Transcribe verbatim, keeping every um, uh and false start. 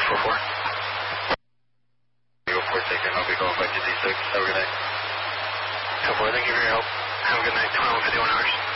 four four. Eagle four taken, I'll be going by G D six. Have a good night. ten four, thank you for your help. Have a good night. twenty-one fifty-one hours.